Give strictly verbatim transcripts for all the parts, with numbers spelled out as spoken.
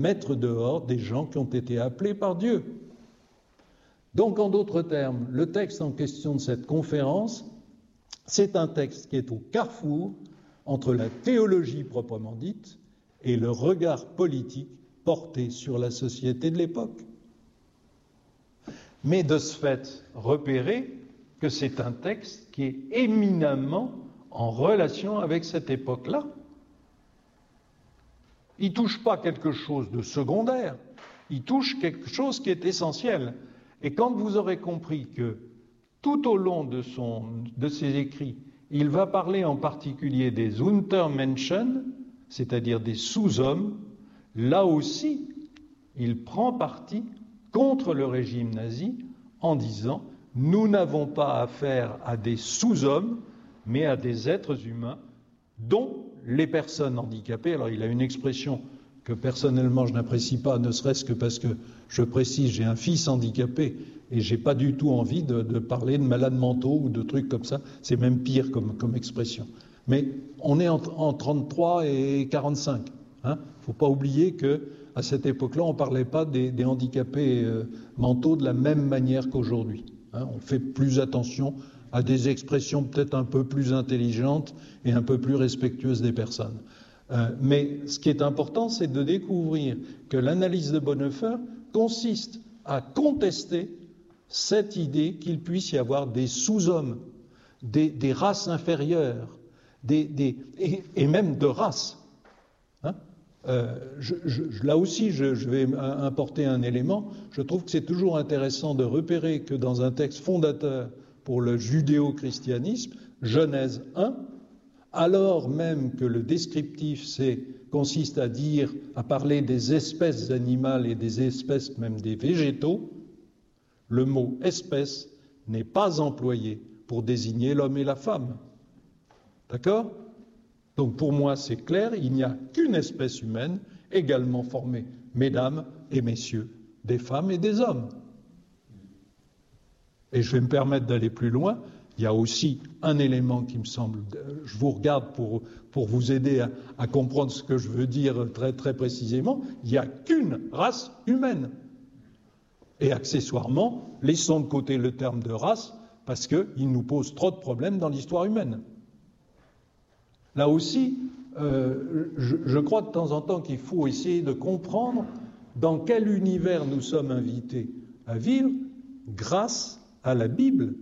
mettre dehors des gens qui ont été appelés par Dieu. Donc, en d'autres termes, le texte en question de cette conférence, c'est un texte qui est au carrefour entre la théologie proprement dite et le regard politique porté sur la société de l'époque. Mais de ce fait, repérez que c'est un texte qui est éminemment en relation avec cette époque-là. Il ne touche pas quelque chose de secondaire, il touche quelque chose qui est essentiel. Et quand vous aurez compris que tout au long de, son, de ses écrits, il va parler en particulier des Untermenschen, c'est-à-dire des sous-hommes, là aussi, il prend parti contre le régime nazi en disant « Nous n'avons pas affaire à des sous-hommes, mais à des êtres humains dont les personnes handicapées ». Alors il a une expression que personnellement je n'apprécie pas, ne serait-ce que parce que, je précise, j'ai un fils handicapé et j'ai pas du tout envie de, de parler de malades mentaux ou de trucs comme ça. C'est même pire comme, comme expression. Mais on est en, en trente-trois et quarante-cinq. Hein. Faut pas oublier que à cette époque-là, on parlait pas des, des handicapés euh, mentaux de la même manière qu'aujourd'hui. Hein. On fait plus attention à des expressions peut-être un peu plus intelligentes et un peu plus respectueuses des personnes. Euh, mais ce qui est important, c'est de découvrir que l'analyse de Bonhoeffer consiste à contester cette idée qu'il puisse y avoir des sous-hommes, des, des races inférieures, des, des, et, et même de races. Hein euh, je, je, là aussi, je, je vais importer un élément. Je trouve que c'est toujours intéressant de repérer que dans un texte fondateur pour le judéo-christianisme, Genèse un, alors même que le descriptif c'est, consiste à dire, à parler des espèces animales et des espèces même des végétaux, le mot espèce n'est pas employé pour désigner l'homme et la femme. D'accord ? Donc pour moi c'est clair, il n'y a qu'une espèce humaine également formée, mesdames et messieurs, des femmes et des hommes. Et je vais me permettre d'aller plus loin. Il y a aussi un élément qui me semble, je vous regarde pour, pour vous aider à, à comprendre ce que je veux dire très, très précisément, il n'y a qu'une race humaine. Et accessoirement, laissons de côté le terme de race, parce qu'il nous pose trop de problèmes dans l'histoire humaine. Là aussi, euh, je, je crois de temps en temps qu'il faut essayer de comprendre dans quel univers nous sommes invités à vivre grâce à la Bible.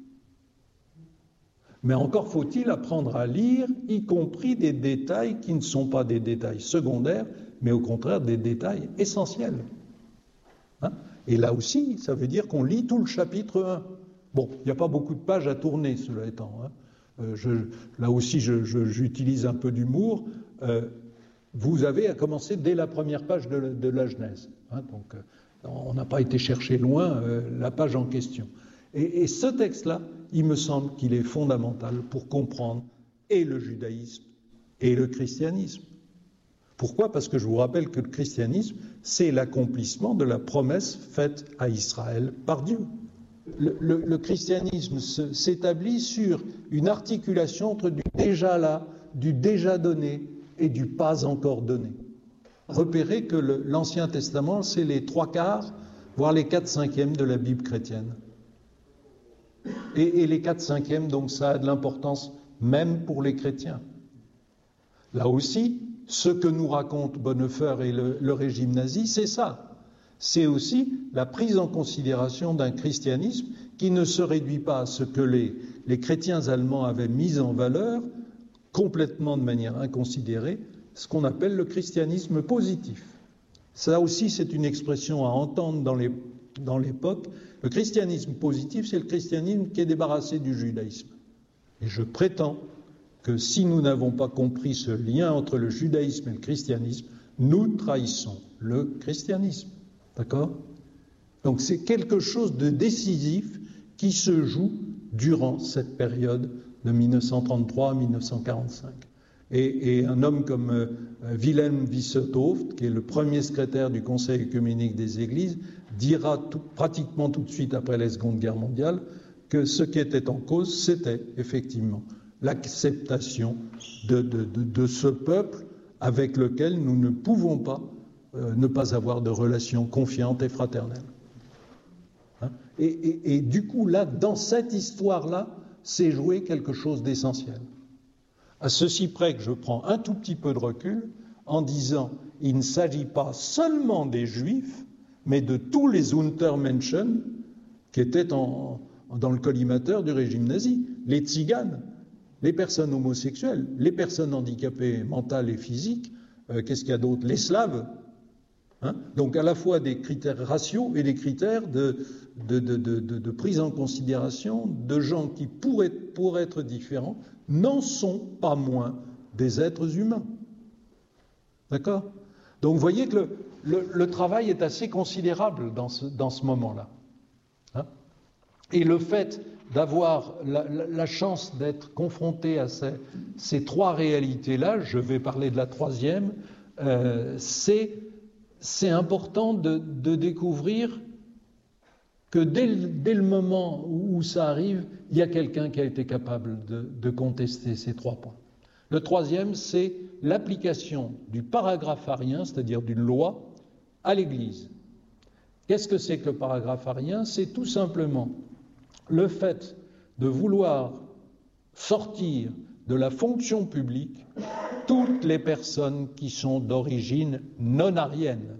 Mais encore faut-il apprendre à lire, y compris des détails qui ne sont pas des détails secondaires, mais au contraire des détails essentiels. Hein ? Et là aussi, ça veut dire qu'on lit tout le chapitre un. Bon, il n'y a pas beaucoup de pages à tourner, cela étant. Hein. Euh, je, là aussi, je, je, j'utilise un peu d'humour. Euh, vous avez à commencer dès la première page de, de la Genèse. Hein, donc, euh, on n'a pas été chercher loin euh, la page en question. Et, et ce texte-là, il me semble qu'il est fondamental pour comprendre et le judaïsme et le christianisme. Pourquoi ? Parce que je vous rappelle que le christianisme, c'est l'accomplissement de la promesse faite à Israël par Dieu. Le, le, le christianisme se, s'établit sur une articulation entre du déjà là, du déjà donné et du pas encore donné. Repérez que le, l'Ancien Testament, c'est les trois quarts, voire les quatre cinquièmes de la Bible chrétienne. Et, et les quatre cinquièmes, donc ça a de l'importance même pour les chrétiens. Là aussi, ce que nous raconte Bonhoeffer et le, le régime nazi, c'est ça. C'est aussi la prise en considération d'un christianisme qui ne se réduit pas à ce que les, les chrétiens allemands avaient mis en valeur, complètement de manière inconsidérée, ce qu'on appelle le christianisme positif. Ça aussi, c'est une expression à entendre dans, les, dans l'époque. Le christianisme positif, c'est le christianisme qui est débarrassé du judaïsme. Et je prétends que si nous n'avons pas compris ce lien entre le judaïsme et le christianisme, nous trahissons le christianisme. D'accord ? Donc c'est quelque chose de décisif qui se joue durant cette période de mille neuf cent trente-trois à mille neuf cent quarante-cinq. Et, et un homme comme euh, Wilhelm Wisseltoft, qui est le premier secrétaire du Conseil œcuménique des Églises, dira tout, pratiquement tout de suite après la Seconde Guerre mondiale que ce qui était en cause, c'était effectivement l'acceptation de, de, de, de ce peuple avec lequel nous ne pouvons pas euh, ne pas avoir de relations confiantes et fraternelles. Hein? et, et, et du coup, là, dans cette histoire-là, c'est joué quelque chose d'essentiel. À ceci près que je prends un tout petit peu de recul en disant il ne s'agit pas seulement des Juifs, mais de tous les Untermenschen qui étaient en, dans le collimateur du régime nazi, les tziganes, les personnes homosexuelles, les personnes handicapées mentales et physiques, euh, qu'est-ce qu'il y a d'autre? Les Slaves. Hein? Donc à la fois des critères raciaux et des critères de, de, de, de, de, de prise en considération de gens qui pourraient, pourraient être différents, n'en sont pas moins des êtres humains. D'accord? Donc vous voyez que le, le, le travail est assez considérable dans ce, dans ce moment-là. Hein? Et le fait d'avoir la, la, la chance d'être confronté à ces, ces trois réalités-là, je vais parler de la troisième, euh, c'est, c'est important de, de découvrir que dès le, dès le moment où, où ça arrive, il y a quelqu'un qui a été capable de, de contester ces trois points. Le troisième, c'est l'application du paragraphe arien, c'est-à-dire d'une loi, à l'Église. Qu'est-ce que c'est que le paragraphe arien? C'est tout simplement le fait de vouloir sortir de la fonction publique toutes les personnes qui sont d'origine non arienne.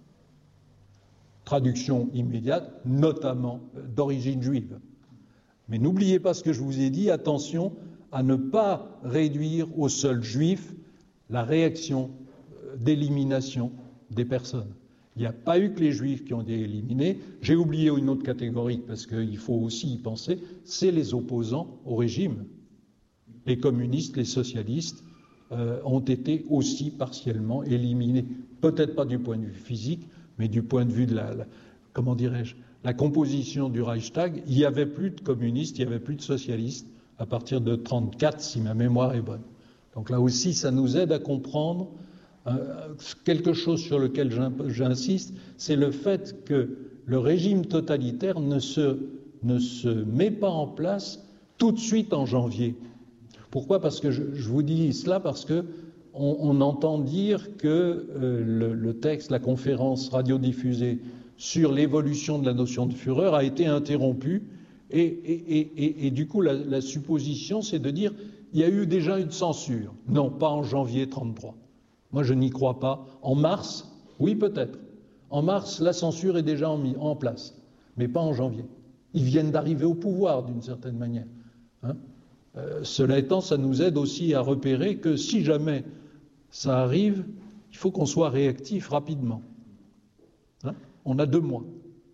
Traduction immédiate, notamment d'origine juive. Mais n'oubliez pas ce que je vous ai dit, attention à ne pas réduire aux seuls juifs la réaction d'élimination des personnes. Il n'y a pas eu que les juifs qui ont été éliminés. J'ai oublié une autre catégorie parce qu'il faut aussi y penser, c'est les opposants au régime. Les communistes, les socialistes euh, ont été aussi partiellement éliminés. Peut-être pas du point de vue physique, mais du point de vue de la, la comment dirais-je, la composition du Reichstag. Il n'y avait plus de communistes, il n'y avait plus de socialistes à partir de trente-quatre, si ma mémoire est bonne. Donc là aussi, ça nous aide à comprendre euh, quelque chose sur lequel j'insiste, c'est le fait que le régime totalitaire ne se, ne se met pas en place tout de suite en janvier. Pourquoi? Parce que je, je vous dis cela parce que on, on entend dire que euh, le, le texte, la conférence radiodiffusée sur l'évolution de la notion de Führer a été interrompue et, et, et, et, et du coup la, la supposition c'est de dire il y a eu déjà une censure. Non, pas en janvier trente-trois. Moi, je n'y crois pas. En mars, oui, peut-être. En mars, la censure est déjà en, en place, mais pas en janvier. Ils viennent d'arriver au pouvoir, d'une certaine manière. Hein euh, cela étant, ça nous aide aussi à repérer que si jamais ça arrive, il faut qu'on soit réactif rapidement. Hein on a deux mois.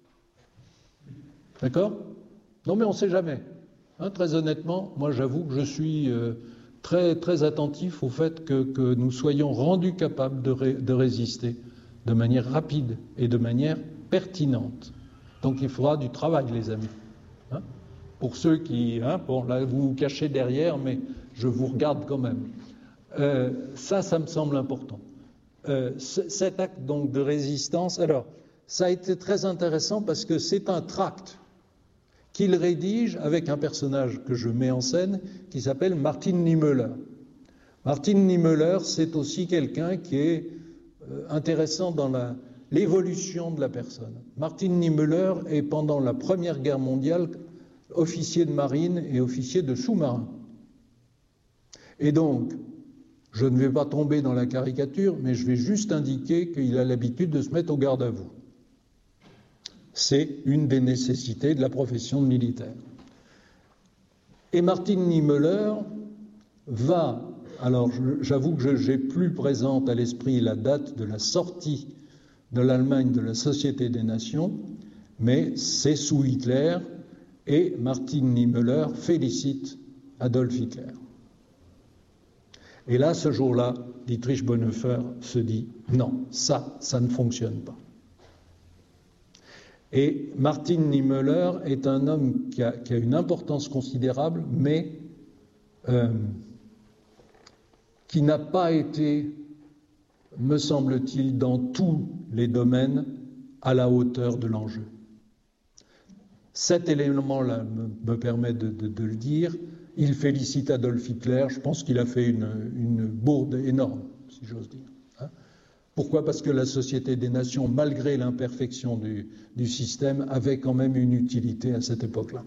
D'accord? Non, mais on ne sait jamais. Hein, très honnêtement, moi j'avoue que je suis euh, très, très attentif au fait que, que nous soyons rendus capables de, ré, de résister de manière rapide et de manière pertinente. Donc il faudra du travail, les amis. Hein, pour ceux qui... Hein, bon, là, vous vous cachez derrière, mais je vous regarde quand même. Euh, ça, ça me semble important. Euh, cet acte donc de résistance, alors, ça a été très intéressant parce que c'est un tract qu'il rédige avec un personnage que je mets en scène qui s'appelle Martin Niemöller. Martin Niemöller, c'est aussi quelqu'un qui est euh, intéressant dans la, l'évolution de la personne. Martin Niemöller est pendant la Première Guerre mondiale officier de marine et officier de sous-marin. Et donc, je ne vais pas tomber dans la caricature, mais je vais juste indiquer qu'il a l'habitude de se mettre au garde à vous. C'est une des nécessités de la profession de militaire. Et Martin Niemöller va, alors j'avoue que j'ai plus présente à l'esprit la date de la sortie de l'Allemagne de la Société des Nations, mais c'est sous Hitler, et Martin Niemöller félicite Adolf Hitler. Et là, ce jour-là, Dietrich Bonhoeffer se dit « Non, ça, ça ne fonctionne pas ». Et Martin Niemöller est un homme qui a, qui a une importance considérable, mais euh, qui n'a pas été, me semble-t-il, dans tous les domaines à la hauteur de l'enjeu. Cet élément-là me, me permet de, de, de le dire. Il félicite Adolf Hitler. Je pense qu'il a fait une, une bourde énorme, si j'ose dire. Hein. Pourquoi ? Parce que la Société des Nations, malgré l'imperfection du, du système, avait quand même une utilité à cette époque-là.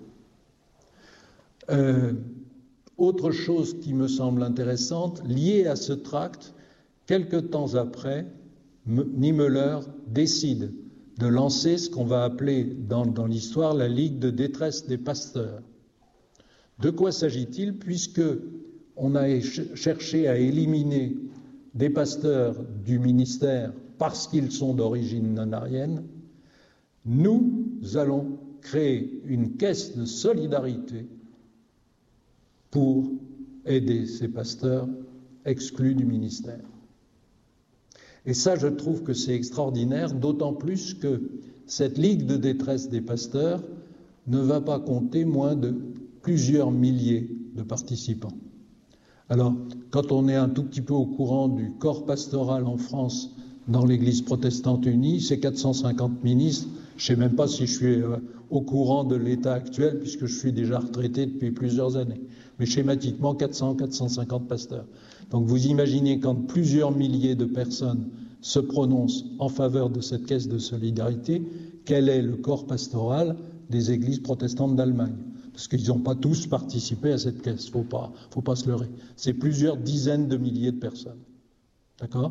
Euh, autre chose qui me semble intéressante, liée à ce tract, quelque temps après, Niemöller décide de lancer ce qu'on va appeler dans, dans l'histoire la Ligue de détresse des pasteurs. De quoi s'agit-il ? Puisque on a cherché à éliminer des pasteurs du ministère parce qu'ils sont d'origine non-aryenne, nous allons créer une caisse de solidarité pour aider ces pasteurs exclus du ministère. Et ça, je trouve que c'est extraordinaire, d'autant plus que cette Ligue de détresse des pasteurs ne va pas compter moins de plusieurs milliers de participants. Alors, quand on est un tout petit peu au courant du corps pastoral en France dans l'Église protestante unie, c'est quatre cent cinquante ministres. Je ne sais même pas si je suis euh, au courant de l'état actuel, puisque je suis déjà retraité depuis plusieurs années. Mais schématiquement, quatre cents à quatre cent cinquante pasteurs. Donc vous imaginez quand plusieurs milliers de personnes se prononcent en faveur de cette caisse de solidarité, quel est le corps pastoral des églises protestantes d'Allemagne ? Parce qu'ils n'ont pas tous participé à cette caisse, il ne faut pas, faut pas se leurrer. C'est plusieurs dizaines de milliers de personnes. D'accord ?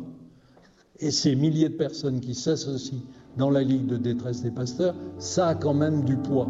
Et ces milliers de personnes qui s'associent dans la Ligue de détresse des pasteurs, ça a quand même du poids.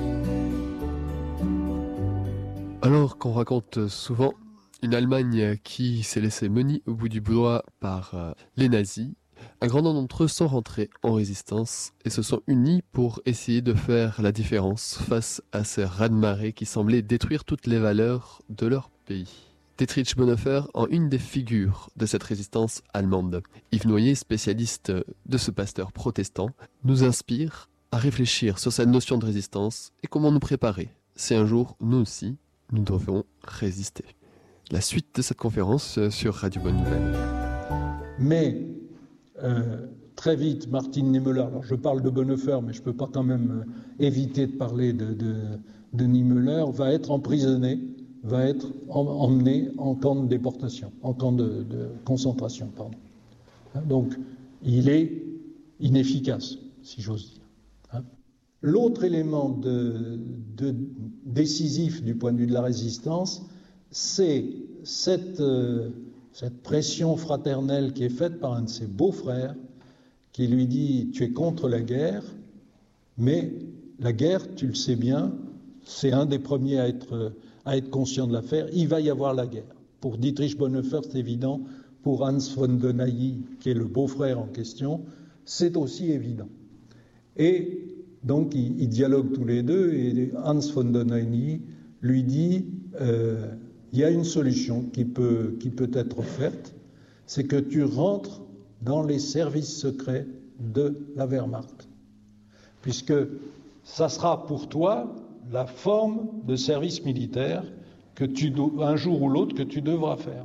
Alors qu'on raconte souvent une Allemagne qui s'est laissée mener au bout du doigt par euh, les nazis, un grand nombre d'entre eux sont rentrés en résistance et se sont unis pour essayer de faire la différence face à ces raz-de-marée qui semblaient détruire toutes les valeurs de leur pays. Dietrich Bonhoeffer en une des figures de cette résistance allemande. Yves Noyer, spécialiste de ce pasteur protestant, nous inspire à réfléchir sur cette notion de résistance et comment nous préparer si un jour, nous aussi, nous devons résister. La suite de cette conférence sur Radio Bonne Nouvelle. Mais euh, très vite, Martin Niemöller, alors je parle de Bonhoeffer, mais je ne peux pas quand même éviter de parler de, de, de Niemöller, va être emprisonné, va être emmené en camp de déportation, en camp de, de concentration, pardon. Donc, il est inefficace, si j'ose dire. Hein. L'autre élément de, de décisif du point de vue de la résistance, c'est cette, euh, cette pression fraternelle qui est faite par un de ses beaux-frères, qui lui dit « Tu es contre la guerre, mais la guerre, tu le sais bien, c'est un des premiers à être... à être conscient de l'affaire, il va y avoir la guerre. » Pour Dietrich Bonhoeffer, c'est évident. Pour Hans von Donayi, qui est le beau-frère en question, c'est aussi évident. Et donc, ils, ils dialoguent tous les deux, et Hans von Donayi lui dit euh, il y a une solution qui peut, qui peut être faite, c'est que tu rentres dans les services secrets de la Wehrmacht. Puisque ça sera pour toi la forme de service militaire que tu do- un jour ou l'autre que tu devras faire.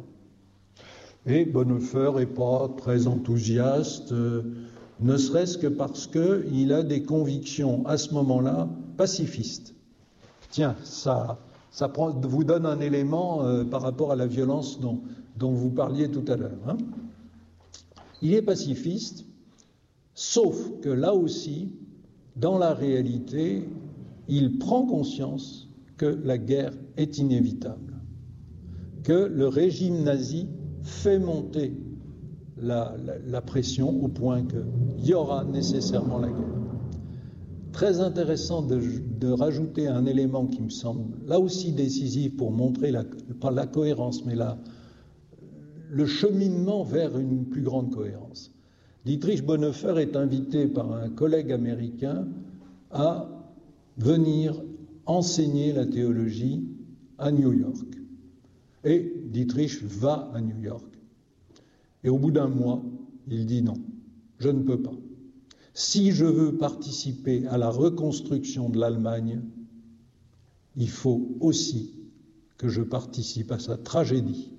Et Bonhoeffer n'est pas très enthousiaste, euh, ne serait-ce que parce qu'il a des convictions à ce moment-là pacifistes. Tiens, ça, ça prend, vous donne un élément euh, par rapport à la violence dont, dont vous parliez tout à l'heure. Hein. Il est pacifiste, sauf que là aussi, dans la réalité, il prend conscience que la guerre est inévitable, que le régime nazi fait monter la, la, la pression au point qu'il y aura nécessairement la guerre. Très intéressant de, de rajouter un élément qui me semble là aussi décisif pour montrer la, pas la cohérence, mais la, le cheminement vers une plus grande cohérence. Dietrich Bonhoeffer est invité par un collègue américain à venir enseigner la théologie à New York. Et Dietrich va à New York. Et au bout d'un mois, il dit non, je ne peux pas. Si je veux participer à la reconstruction de l'Allemagne, il faut aussi que je participe à sa tragédie.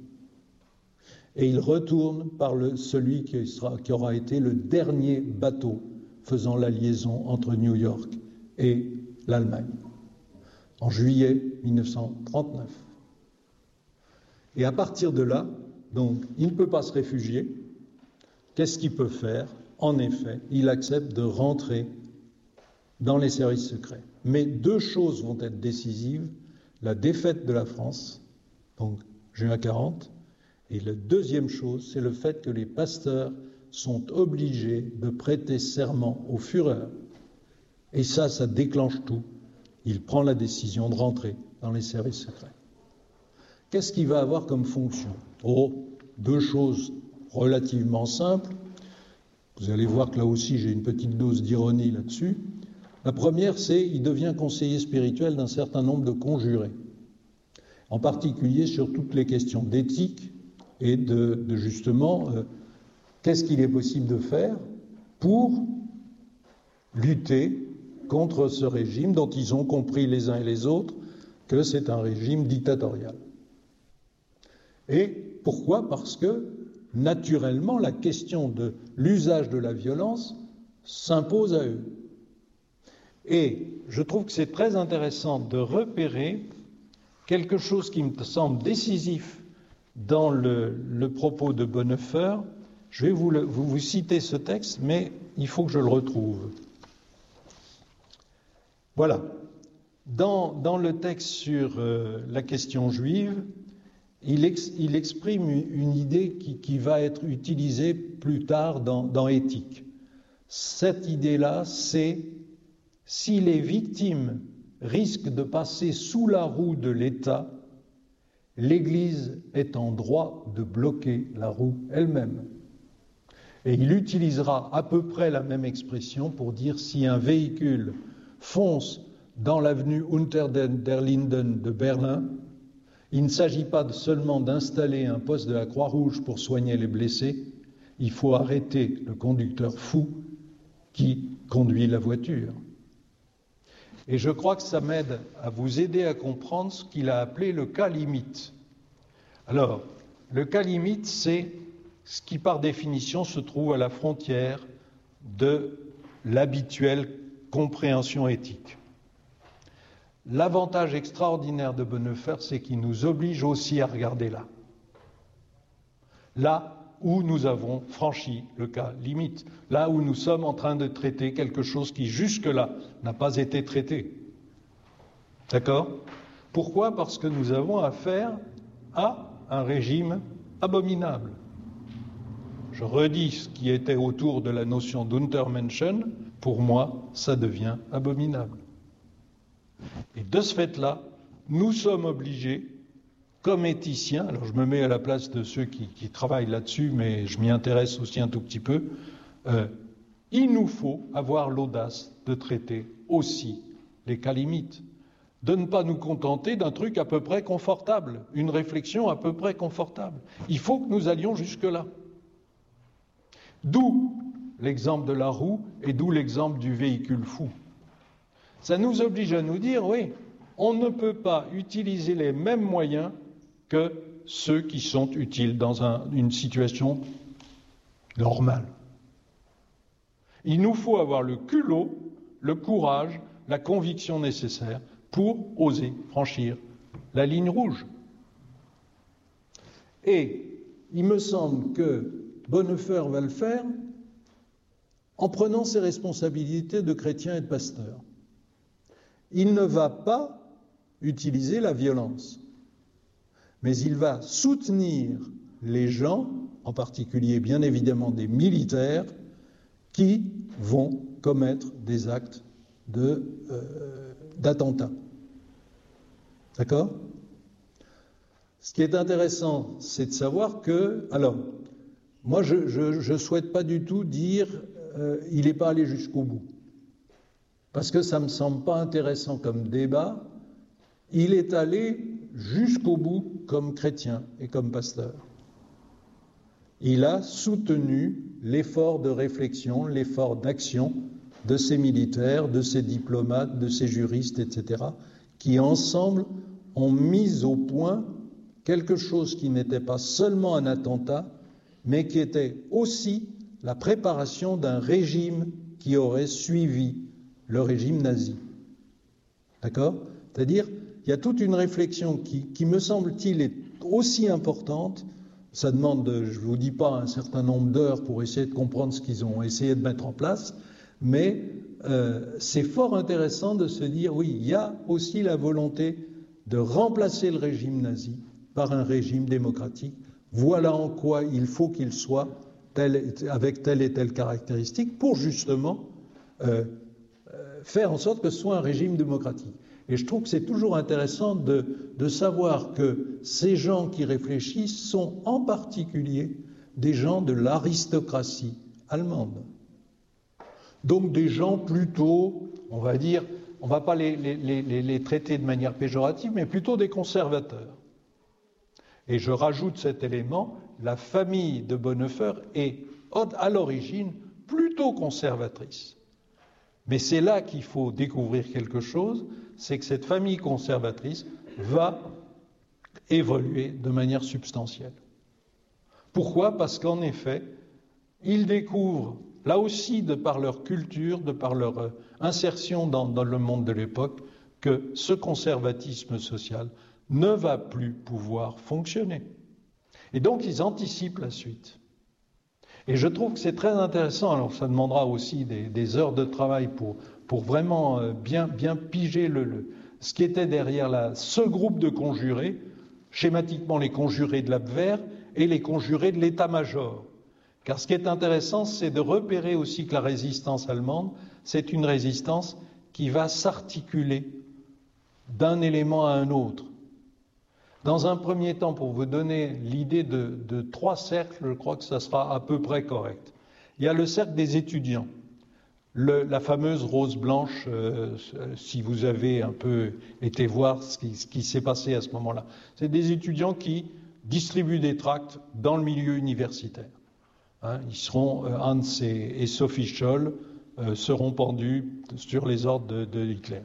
Et il retourne par le, celui qui, sera, qui aura été le dernier bateau faisant la liaison entre New York et l'Allemagne, en juillet mille neuf cent trente-neuf. Et à partir de là, donc, il ne peut pas se réfugier, qu'est-ce qu'il peut faire? En effet, il accepte de rentrer dans les services secrets. Mais deux choses vont être décisives. La défaite de la France, donc juin quarante, et la deuxième chose, c'est le fait que les pasteurs sont obligés de prêter serment au Führer. Et ça, ça déclenche tout. Il prend la décision de rentrer dans les services secrets. Qu'est-ce qu'il va avoir comme fonction? Oh, deux choses relativement simples. Vous allez voir que là aussi, j'ai une petite dose d'ironie là-dessus. La première, c'est qu'il devient conseiller spirituel d'un certain nombre de conjurés, en particulier sur toutes les questions d'éthique et de, de justement, euh, qu'est-ce qu'il est possible de faire pour lutter contre ce régime dont ils ont compris les uns et les autres que c'est un régime dictatorial. Et pourquoi? Parce que, naturellement, la question de l'usage de la violence s'impose à eux. Et je trouve que c'est très intéressant de repérer quelque chose qui me semble décisif dans le, le propos de Bonhoeffer. Je vais vous, le, vous, vous citer ce texte, mais il faut que je le retrouve. Voilà. Dans, dans le texte sur euh, la question juive, il, ex, il exprime une idée qui, qui va être utilisée plus tard dans, dans Éthique. Cette idée-là, c'est si les victimes risquent de passer sous la roue de l'État, l'Église est en droit de bloquer la roue elle-même. Et il utilisera à peu près la même expression pour dire si un véhicule fonce dans l'avenue Unter der Linden de Berlin, il ne s'agit pas seulement d'installer un poste de la Croix-Rouge pour soigner les blessés, il faut arrêter le conducteur fou qui conduit la voiture. Et je crois que ça m'aide à vous aider à comprendre ce qu'il a appelé le cas limite. Alors, le cas limite, c'est ce qui, par définition, se trouve à la frontière de l'habituelle compréhension éthique. L'avantage extraordinaire de Bonhoeffer, c'est qu'il nous oblige aussi à regarder là. Là où nous avons franchi le cas limite, là où nous sommes en train de traiter quelque chose qui jusque-là n'a pas été traité. D'accord? Pourquoi? Parce que nous avons affaire à un régime abominable. Je redis ce qui était autour de la notion d'Untermenschen, pour moi, ça devient abominable. Et de ce fait-là, nous sommes obligés, comme éthiciens, alors je me mets à la place de ceux qui, qui travaillent là-dessus, mais je m'y intéresse aussi un tout petit peu, euh, il nous faut avoir l'audace de traiter aussi les cas limites, de ne pas nous contenter d'un truc à peu près confortable, une réflexion à peu près confortable. Il faut que nous allions jusque-là. D'où l'exemple de la roue et d'où l'exemple du véhicule fou. Ça nous oblige à nous dire, oui, on ne peut pas utiliser les mêmes moyens que ceux qui sont utiles dans un, une situation normale. Il nous faut avoir le culot, le courage, la conviction nécessaire pour oser franchir la ligne rouge. Et il me semble que Bonhoeffer va le faire en prenant ses responsabilités de chrétien et de pasteur. Il ne va pas utiliser la violence, mais il va soutenir les gens, en particulier bien évidemment des militaires, qui vont commettre des actes de, euh, d'attentat. D'accord? Ce qui est intéressant, c'est de savoir que, alors, moi je ne souhaite pas du tout dire euh, il n'est pas allé jusqu'au bout. Parce que ça ne me semble pas intéressant comme débat. Il est allé jusqu'au bout comme chrétien et comme pasteur. Il a soutenu l'effort de réflexion, l'effort d'action de ces militaires, de ces diplomates, de ces juristes, et cetera, qui ensemble ont mis au point quelque chose qui n'était pas seulement un attentat, mais qui était aussi la préparation d'un régime qui aurait suivi le régime nazi. D'accord? C'est-à-dire, il y a toute une réflexion qui, qui me semble-t-il, est aussi importante ça demande, je ne vous dis pas un certain nombre d'heures pour essayer de comprendre ce qu'ils ont essayé de mettre en place, mais euh, c'est fort intéressant de se dire, oui, il y a aussi la volonté de remplacer le régime nazi par un régime démocratique. Voilà en quoi il faut qu'il soit tel, avec telle et telle caractéristique pour justement euh, euh, faire en sorte que ce soit un régime démocratique. Et je trouve que c'est toujours intéressant de, de savoir que ces gens qui réfléchissent sont en particulier des gens de l'aristocratie allemande. Donc des gens plutôt, on va dire, on ne va pas les, les, les, les traiter de manière péjorative, mais plutôt des conservateurs. Et je rajoute cet élément, la famille de Bonhoeffer est à l'origine plutôt conservatrice. Mais c'est là qu'il faut découvrir quelque chose, c'est que cette famille conservatrice va évoluer de manière substantielle. Pourquoi ? Parce qu'en effet, ils découvrent, là aussi de par leur culture, de par leur insertion dans, dans le monde de l'époque, que ce conservatisme social ne va plus pouvoir fonctionner. Et donc ils anticipent la suite. Et je trouve que c'est très intéressant, alors ça demandera aussi des, des heures de travail pour, pour vraiment bien, bien piger le, le, ce qui était derrière la, ce groupe de conjurés, schématiquement les conjurés de l'Abwehr et les conjurés de l'état-major. Car ce qui est intéressant, c'est de repérer aussi que la résistance allemande, c'est une résistance qui va s'articuler d'un élément à un autre. Dans un premier temps, pour vous donner l'idée de, de trois cercles, je crois que ça sera à peu près correct. Il y a le cercle des étudiants, le, la fameuse rose blanche, euh, si vous avez un peu été voir ce qui, ce qui s'est passé à ce moment-là. C'est des étudiants qui distribuent des tracts dans le milieu universitaire. Hein, ils seront, euh, Hans et, et Sophie Scholl euh, seront pendus sur les ordres de, de Hitler.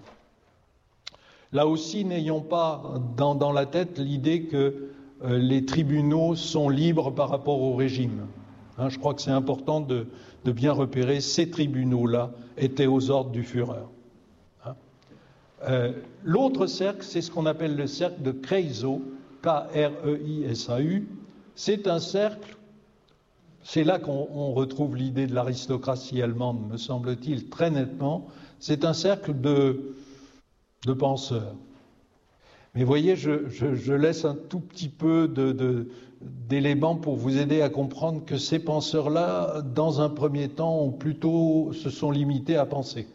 Là aussi, n'ayons pas dans, dans la tête l'idée que euh, les tribunaux sont libres par rapport au régime. Hein, je crois que c'est important de, de bien repérer, ces tribunaux-là étaient aux ordres du Führer. Hein. Euh, l'autre cercle, c'est ce qu'on appelle le cercle de Kreisau, K R E I S A U. C'est un cercle, c'est là qu'on on retrouve l'idée de l'aristocratie allemande, me semble-t-il, très nettement. C'est un cercle de... de penseurs. Mais voyez, je, je, je laisse un tout petit peu de, de, d'éléments pour vous aider à comprendre que ces penseurs-là, dans un premier temps, ont plutôt, se sont limités à penser.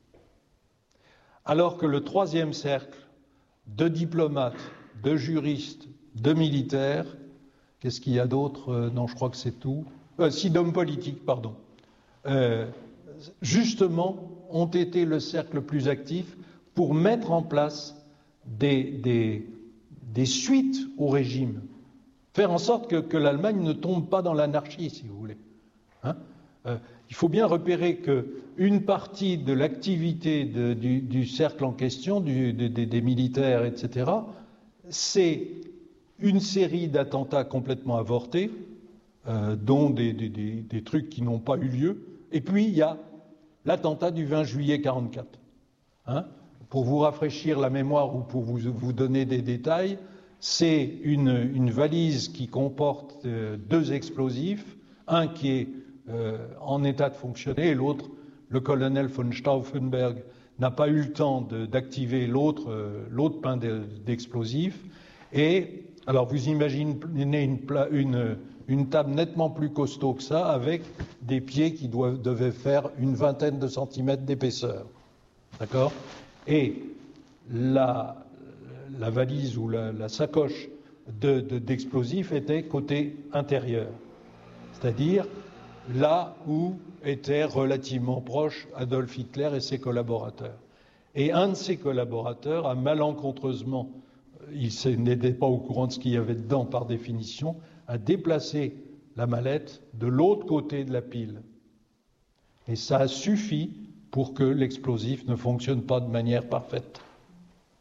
Alors que le troisième cercle de diplomates, de juristes, de militaires, qu'est-ce qu'il y a d'autre ? euh, Non, je crois que c'est tout. Euh, si, d'hommes politiques, pardon. Euh, justement, ont été le cercle le plus actif pour mettre en place des, des, des suites au régime, faire en sorte que, que l'Allemagne ne tombe pas dans l'anarchie, si vous voulez. Hein euh, il faut bien repérer qu'une partie de l'activité de, du, du cercle en question, du, de, de, des militaires, et cetera, c'est une série d'attentats complètement avortés, euh, dont des, des, des, des trucs qui n'ont pas eu lieu, et puis il y a l'attentat du vingt juillet quarante-quatre. Hein Pour vous rafraîchir la mémoire ou pour vous, vous donner des détails, c'est une, une valise qui comporte euh, deux explosifs, un qui est euh, en état de fonctionner et l'autre, le colonel von Stauffenberg, n'a pas eu le temps de, d'activer l'autre, euh, l'autre pain de, d'explosifs. Et alors vous imaginez une, une, une table nettement plus costaud que ça, avec des pieds qui doivent, devaient faire une vingtaine de centimètres d'épaisseur. D'accord ? Et la, la valise ou la, la sacoche de, de, d'explosifs était côté intérieur, c'est-à-dire là où étaient relativement proches Adolf Hitler et ses collaborateurs. Et un de ses collaborateurs a malencontreusement, il n'était pas au courant de ce qu'il y avait dedans par définition, a déplacé la mallette de l'autre côté de la pile. Et ça a suffi pour que l'explosif ne fonctionne pas de manière parfaite. D'accord ?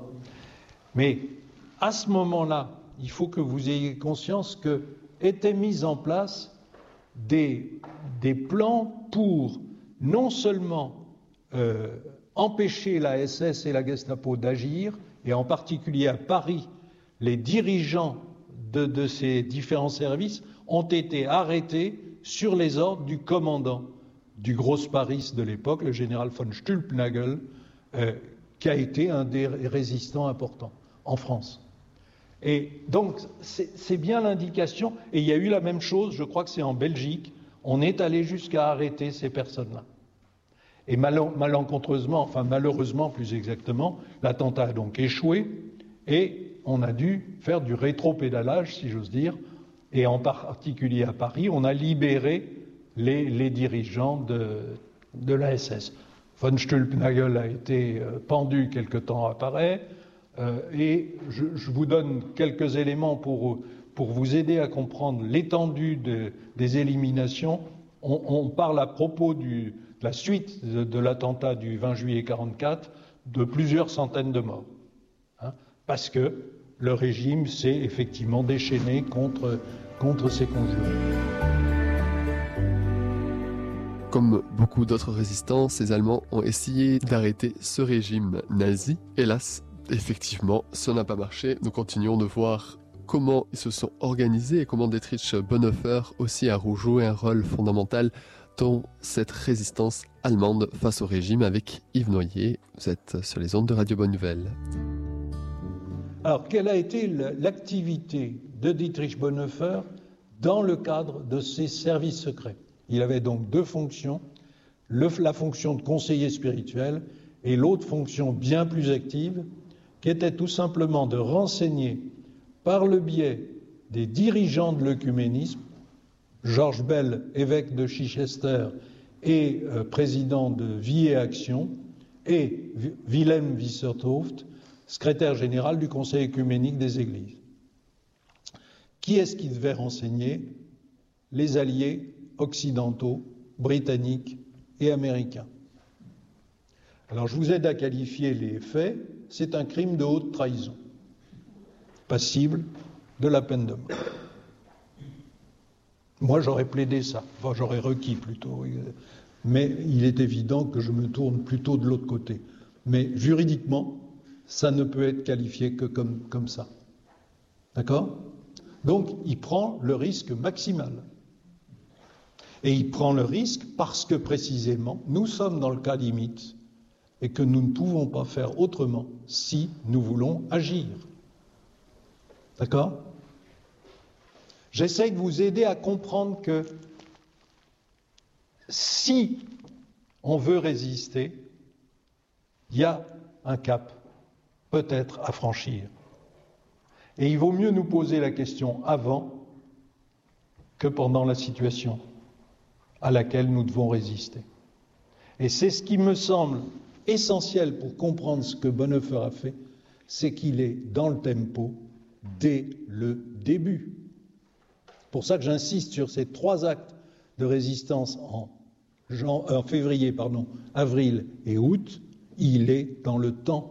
Mais à ce moment-là, il faut que vous ayez conscience que étaient mis en place des, des plans pour non seulement euh, empêcher la S S et la Gestapo d'agir, et en particulier à Paris, les dirigeants de, de ces différents services ont été arrêtés sur les ordres du commandant du Großparis de l'époque, le général von Stülpnagel, euh, qui a été un des résistants importants en France. Et donc, c'est, c'est bien l'indication, et il y a eu la même chose, je crois que c'est en Belgique, on est allé jusqu'à arrêter ces personnes-là. Et mal, malencontreusement, enfin malheureusement plus exactement, l'attentat a donc échoué, et on a dû faire du rétropédalage, si j'ose dire, et en particulier à Paris, on a libéré les, les dirigeants de, de la S S. Von Stülpnagel a été pendu quelque temps à Paris, euh, et je, je vous donne quelques éléments pour, pour vous aider à comprendre l'étendue de, des éliminations. On, on parle à propos du, de la suite de, de l'attentat du vingt juillet quarante-quatre de plusieurs centaines de morts, hein, parce que le régime s'est effectivement déchaîné contre, contre ses conjurés. Comme beaucoup d'autres résistants, ces Allemands ont essayé d'arrêter ce régime nazi. Hélas, effectivement, ça n'a pas marché. Nous continuons de voir comment ils se sont organisés et comment Dietrich Bonhoeffer aussi a joué un rôle fondamental dans cette résistance allemande face au régime avec Yves Noyer. Vous êtes sur les ondes de Radio Bonne Nouvelle. Alors, quelle a été l'activité de Dietrich Bonhoeffer dans le cadre de ses services secrets? Il avait donc deux fonctions, le, la fonction de conseiller spirituel et l'autre fonction bien plus active, qui était tout simplement de renseigner par le biais des dirigeants de l'œcuménisme, Georges Bell, évêque de Chichester et euh, président de Vie et Action, et Wilhelm Wisserthoft, secrétaire général du Conseil œcuménique des Églises. Qui est-ce qui devait renseigner? Les alliés occidentaux, britanniques et américains. Alors je vous aide à qualifier les faits, c'est un crime de haute trahison, passible de la peine de mort. Moi j'aurais plaidé ça, enfin j'aurais requis plutôt, mais il est évident que je me tourne plutôt de l'autre côté. Mais juridiquement, ça ne peut être qualifié que comme, comme ça. D'accord? Donc il prend le risque maximal. Et il prend le risque parce que précisément, nous sommes dans le cas limite et que nous ne pouvons pas faire autrement si nous voulons agir. D'accord? J'essaye de vous aider à comprendre que si on veut résister, il y a un cap peut-être à franchir. Et il vaut mieux nous poser la question avant que pendant la situation à laquelle nous devons résister. Et c'est ce qui me semble essentiel pour comprendre ce que Bonhoeffer a fait, c'est qu'il est dans le tempo dès le début. C'est pour ça que j'insiste sur ces trois actes de résistance en, en, en février, pardon, avril et août, il est dans le temps.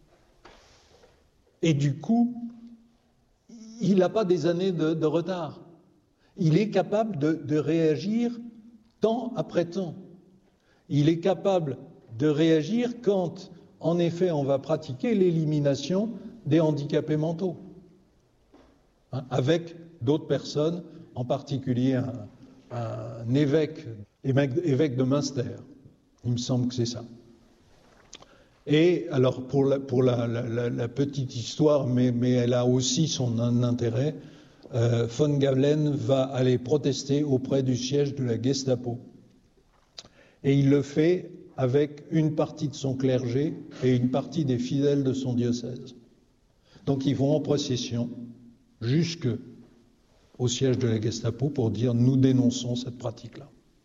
Et du coup, il n'a pas des années de, de retard. Il est capable de, de réagir temps après temps. Il est capable de réagir quand, en effet, on va pratiquer l'élimination des handicapés mentaux, hein, avec d'autres personnes, en particulier un, un évêque, évêque de Münster. Il me semble que c'est ça. Et alors, pour la, pour la, la, la petite histoire, mais, mais elle a aussi son intérêt, Euh, von Galen va aller protester auprès du siège de la Gestapo. Et il le fait avec une partie de son clergé et une partie des fidèles de son diocèse. Donc ils vont en procession jusque au siège de la Gestapo pour dire « nous dénonçons cette pratique-là ».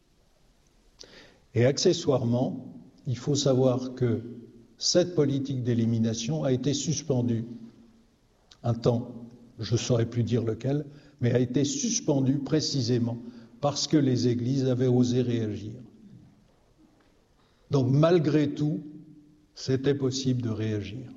Et accessoirement, il faut savoir que cette politique d'élimination a été suspendue un temps, je ne saurais plus dire lequel, mais a été suspendu précisément parce que les églises avaient osé réagir. Donc malgré tout, c'était possible de réagir.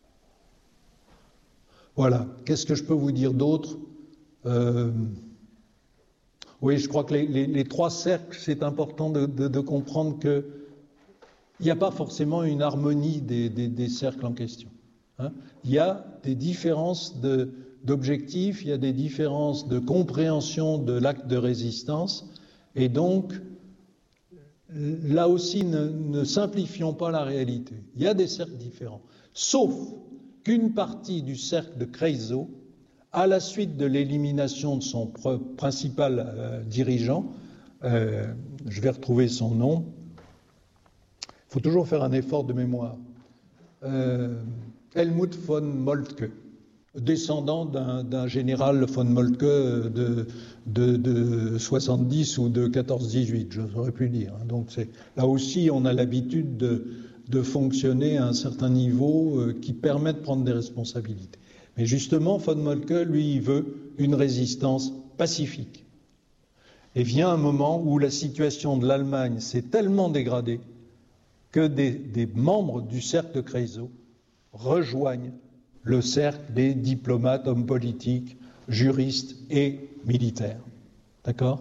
Voilà, qu'est-ce que je peux vous dire d'autre? euh... Oui, je crois que les, les, les trois cercles, c'est important de, de, de comprendre qu'il n'y a pas forcément une harmonie des, des, des cercles en question. Hein. Il y a des différences de d'objectifs, il y a des différences de compréhension de l'acte de résistance, et donc, là aussi, ne, ne simplifions pas la réalité. Il y a des cercles différents, sauf qu'une partie du cercle de Creusot, à la suite de l'élimination de son principal euh, dirigeant, euh, je vais retrouver son nom, il faut toujours faire un effort de mémoire, euh, Helmut von Moltke, descendant d'un, d'un général von Moltke de, de, de soixante-dix ou de quatorze dix-huit, je saurais plus dire. Donc c'est, là aussi, on a l'habitude de, de fonctionner à un certain niveau euh, qui permet de prendre des responsabilités. Mais justement, von Moltke, lui, il veut une résistance pacifique. Et vient un moment où la situation de l'Allemagne s'est tellement dégradée que des, des membres du cercle de Creusot rejoignent le cercle des diplomates, hommes politiques, juristes et militaires. D'accord ?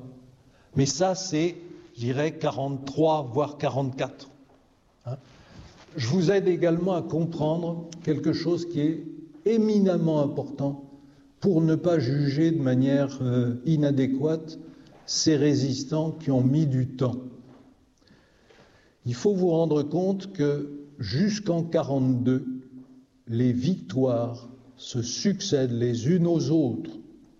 Mais ça, c'est, je dirais, quarante-trois, voire quarante-quatre. Hein ? Je vous aide également à comprendre quelque chose qui est éminemment important pour ne pas juger de manière euh, inadéquate ces résistants qui ont mis du temps. Il faut vous rendre compte que jusqu'en quarante-deux, les victoires se succèdent les unes aux autres.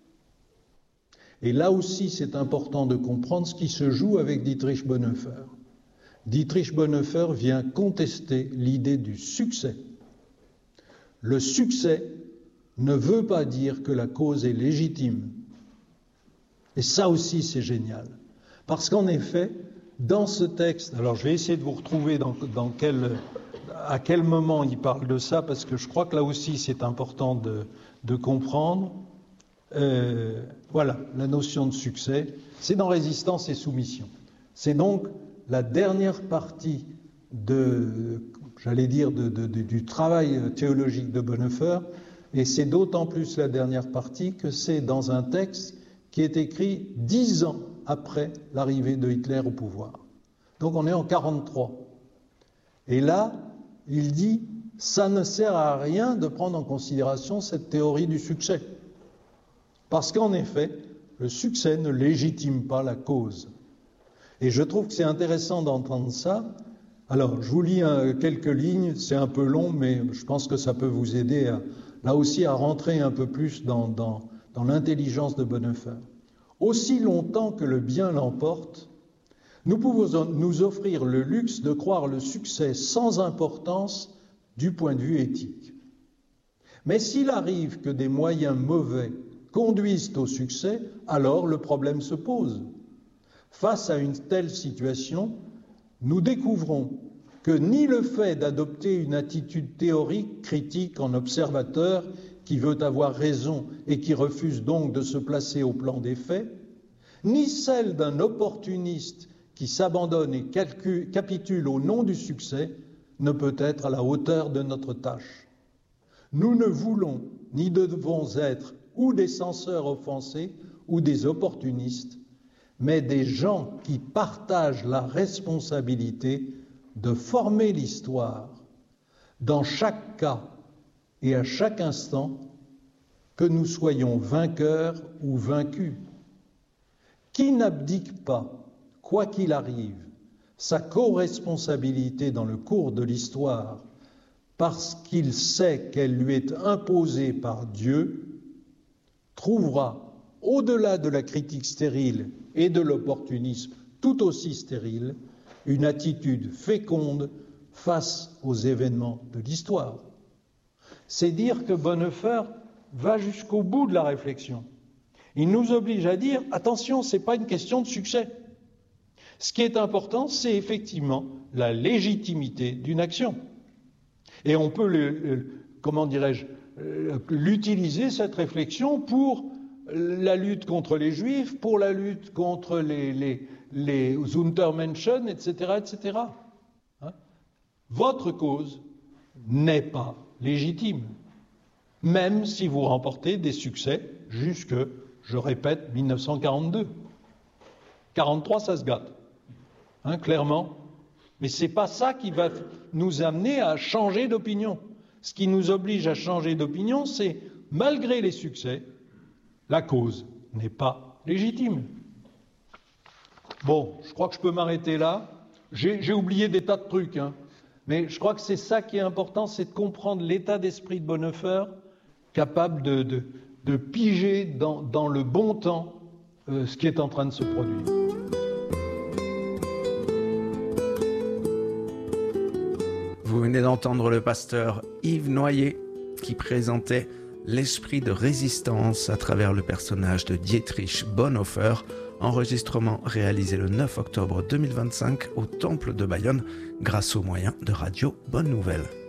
Et là aussi, c'est important de comprendre ce qui se joue avec Dietrich Bonhoeffer. Dietrich Bonhoeffer vient contester l'idée du succès. Le succès ne veut pas dire que la cause est légitime. Et ça aussi, c'est génial. Parce qu'en effet, dans ce texte, alors je vais essayer de vous retrouver dans, dans quel... à quel moment il parle de ça, parce que je crois que là aussi c'est important de, de comprendre. Euh, voilà, la notion de succès, c'est dans Résistance et Soumission. C'est donc la dernière partie de, j'allais dire, de, de, de, du travail théologique de Bonhoeffer, et c'est d'autant plus la dernière partie que c'est dans un texte qui est écrit dix ans après l'arrivée de Hitler au pouvoir. Donc on est en quarante-trois. Et là, il dit, ça ne sert à rien de prendre en considération cette théorie du succès. Parce qu'en effet, le succès ne légitime pas la cause. Et je trouve que c'est intéressant d'entendre ça. Alors, je vous lis un, quelques lignes, c'est un peu long, mais je pense que ça peut vous aider à, là aussi à rentrer un peu plus dans, dans, dans l'intelligence de Bonhoeffer. Aussi longtemps que le bien l'emporte, nous pouvons nous offrir le luxe de croire le succès sans importance du point de vue éthique. Mais s'il arrive que des moyens mauvais conduisent au succès, alors le problème se pose. Face à une telle situation, nous découvrons que ni le fait d'adopter une attitude théorique critique en observateur qui veut avoir raison et qui refuse donc de se placer au plan des faits, ni celle d'un opportuniste qui s'abandonne et calcule, capitule au nom du succès, ne peut être à la hauteur de notre tâche. Nous ne voulons ni devons être ou des censeurs offensés ou des opportunistes, mais des gens qui partagent la responsabilité de former l'histoire, dans chaque cas et à chaque instant, que nous soyons vainqueurs ou vaincus. Qui n'abdique pas, quoi qu'il arrive, sa co-responsabilité dans le cours de l'histoire, parce qu'il sait qu'elle lui est imposée par Dieu, trouvera, au-delà de la critique stérile et de l'opportunisme tout aussi stérile, une attitude féconde face aux événements de l'histoire. C'est dire que Bonhoeffer va jusqu'au bout de la réflexion. Il nous oblige à dire, attention, ce n'est pas une question de succès. Ce qui est important, c'est effectivement la légitimité d'une action. Et on peut, le, le, comment dirais-je, l'utiliser, cette réflexion, pour la lutte contre les Juifs, pour la lutte contre les, les, les Untermenschen, et cetera, et cetera. Hein? Votre cause n'est pas légitime, même si vous remportez des succès jusque, je répète, mille neuf cent quarante-deux. quarante-trois, ça se gâte, hein, clairement. Mais ce n'est pas ça qui va nous amener à changer d'opinion. Ce qui nous oblige à changer d'opinion, c'est malgré les succès, la cause n'est pas légitime. Bon, je crois que je peux m'arrêter là. J'ai, j'ai oublié des tas de trucs, hein. Mais je crois que c'est ça qui est important, c'est de comprendre l'état d'esprit de Bonhoeffer, capable de, de, de piger dans, dans le bon temps euh, ce qui est en train de se produire. Vous venez d'entendre le pasteur Yves Noyer qui présentait l'esprit de résistance à travers le personnage de Dietrich Bonhoeffer, enregistrement réalisé le neuf octobre deux mille vingt-cinq au Temple de Bayonne grâce aux moyens de Radio Bonne Nouvelle.